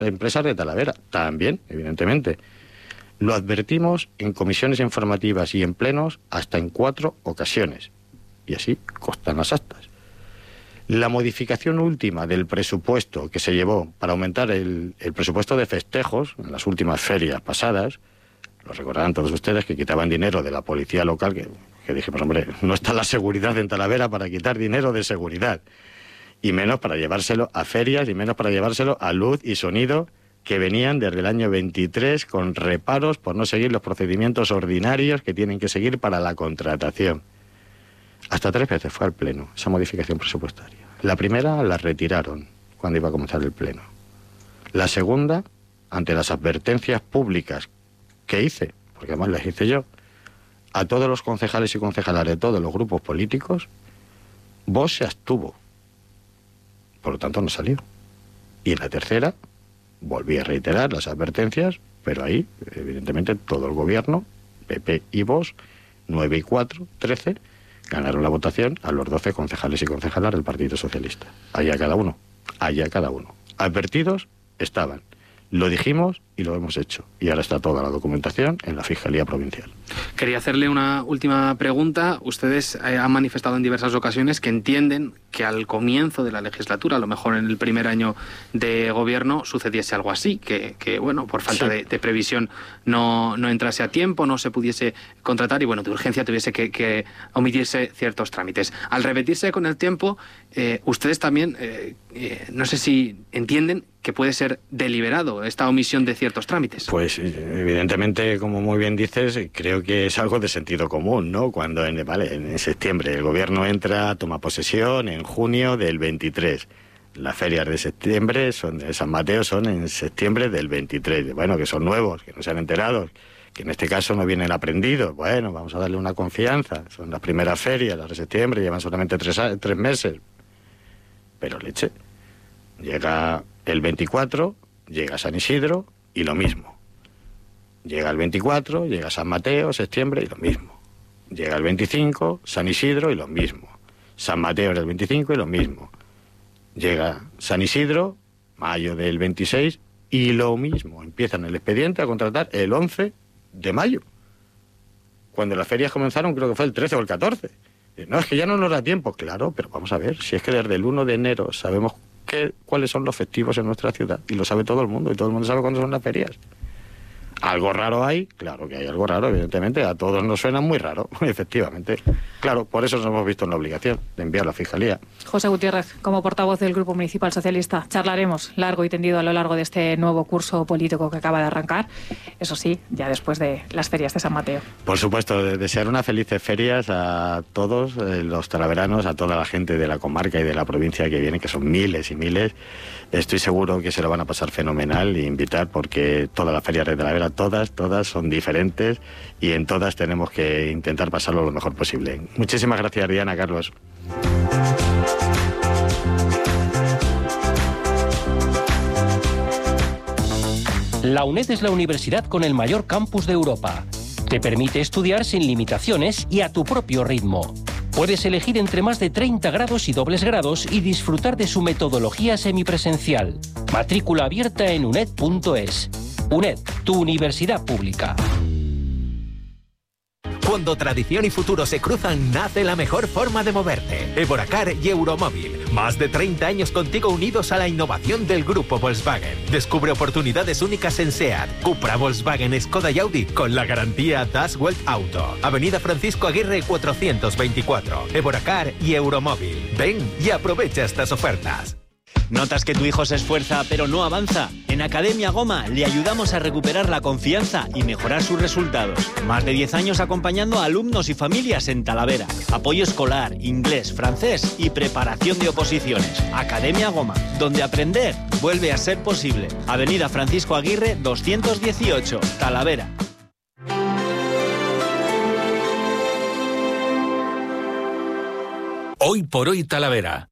empresas de Talavera, también, evidentemente. Lo advertimos en comisiones informativas y en plenos hasta en 4 ocasiones. Y así constan las actas. La modificación última del presupuesto que se llevó para aumentar el presupuesto de festejos en las últimas ferias pasadas, lo recordarán todos ustedes, que quitaban dinero de la policía local, que dijimos, hombre, no está la seguridad en Talavera para quitar dinero de seguridad, y menos para llevárselo a ferias, y menos para llevárselo a luz y sonido, que venían desde el año 23 con reparos por no seguir los procedimientos ordinarios que tienen que seguir para la contratación. Hasta 3 veces fue al Pleno esa modificación presupuestaria. La primera la retiraron cuando iba a comenzar el Pleno. La segunda, ante las advertencias públicas que hice, porque además las hice yo, a todos los concejales y concejalas de todos los grupos políticos, Vox se abstuvo. Por lo tanto, no salió. Y en la tercera, volví a reiterar las advertencias, pero ahí, evidentemente, todo el gobierno, PP y Vox, 9 y 4, 13, ganaron la votación a los 12 concejales y concejalas del Partido Socialista. Allá cada uno, allá cada uno. Advertidos estaban. Lo dijimos y lo hemos hecho. Y ahora está toda la documentación en la Fiscalía Provincial. Quería hacerle una última pregunta. Ustedes han manifestado en diversas ocasiones que entienden que al comienzo de la legislatura, a lo mejor en el primer año de gobierno, sucediese algo así, que bueno, por falta de previsión no entrase a tiempo, no se pudiese contratar y, bueno, de urgencia tuviese que omitirse ciertos trámites. Al repetirse con el tiempo, ustedes también, no sé si entienden que puede ser deliberado esta omisión de ciertos trámites. Pues evidentemente, como muy bien dices, creo que es algo de sentido común, ¿no? Cuando en septiembre el gobierno entra, toma posesión en junio del 23. Las ferias de septiembre de San Mateo son en septiembre del 23. Bueno, que son nuevos, que no se han enterado, que en este caso no vienen aprendidos. Bueno, vamos a darle una confianza. Son las primeras ferias, las de septiembre, llevan solamente 3 meses. Pero leche, llega el 24, llega San Isidro y lo mismo. Llega el 24, llega San Mateo, septiembre y lo mismo. Llega el 25, San Isidro y lo mismo. San Mateo era el 25 y lo mismo. Llega San Isidro, mayo del 26 y lo mismo. Empiezan el expediente a contratar el 11 de mayo. Cuando las ferias comenzaron, creo que fue el 13 o el 14. No, es que ya no nos da tiempo. Claro, pero vamos a ver, si es que desde el 1 de enero sabemos cuáles son los festivos en nuestra ciudad, y lo sabe todo el mundo, y todo el mundo sabe cuándo son las ferias. ¿Algo raro hay? Claro que hay algo raro, evidentemente. A todos nos suena muy raro, efectivamente. Claro, por eso nos hemos visto en la obligación de enviar a la Fiscalía. José Gutiérrez, como portavoz del Grupo Municipal Socialista, charlaremos largo y tendido a lo largo de este nuevo curso político que acaba de arrancar. Eso sí, ya después de las ferias de San Mateo. Por supuesto, desear unas felices ferias a todos los talaveranos, a toda la gente de la comarca y de la provincia que viene, que son miles y miles. Estoy seguro que se lo van a pasar fenomenal e invitar, porque todas las ferias de Talavera, todas son diferentes, y en todas tenemos que intentar pasarlo lo mejor posible. Muchísimas gracias, Diana, Carlos. La UNED es la universidad con el mayor campus de Europa. Te permite estudiar sin limitaciones y a tu propio ritmo. Puedes elegir entre más de 30 grados y dobles grados y disfrutar de su metodología semipresencial. Matrícula abierta en uned.es. UNED, tu universidad pública. Cuando tradición y futuro se cruzan, nace la mejor forma de moverte. Evoracar y Euromóvil. Más de 30 años contigo, unidos a la innovación del grupo Volkswagen. Descubre oportunidades únicas en SEAT, Cupra, Volkswagen, Skoda y Audi con la garantía Das Welt Auto. Avenida Francisco Aguirre 424. Evoracar y Euromóvil. Ven y aprovecha estas ofertas. ¿Notas que tu hijo se esfuerza pero no avanza? En Academia Goma le ayudamos a recuperar la confianza y mejorar sus resultados. Más de 10 años acompañando a alumnos y familias en Talavera. Apoyo escolar, inglés, francés y preparación de oposiciones. Academia Goma, donde aprender vuelve a ser posible. Avenida Francisco Aguirre 218, Talavera. Hoy por hoy Talavera.